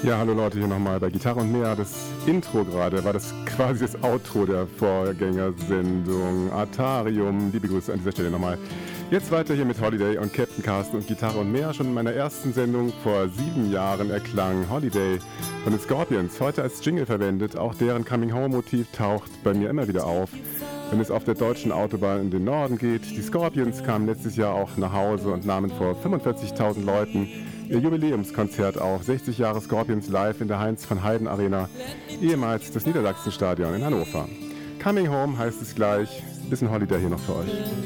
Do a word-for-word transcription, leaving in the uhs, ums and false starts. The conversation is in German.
Ja, hallo Leute, hier nochmal bei Gitarre und mehr. Das Intro gerade war das quasi das Outro der Vorgängersendung Atarium. Liebe Grüße an dieser Stelle nochmal. Jetzt weiter hier mit Holiday und Captain Carsten und Gitarre und mehr. Schon in meiner ersten Sendung vor sieben Jahren erklang Holiday von den Scorpions. Heute als Jingle verwendet. Auch deren Coming-Home-Motiv taucht bei mir immer wieder auf, wenn es auf der deutschen Autobahn in den Norden geht. Die Scorpions kamen letztes Jahr auch nach Hause und nahmen vor fünfundvierzigtausend Leuten ihr Jubiläumskonzert auf. sechzig Jahre Scorpions live in der Heinz von Heiden Arena, ehemals das Niedersachsenstadion in Hannover. Coming Home heißt es gleich. Bisschen Holiday hier noch für euch.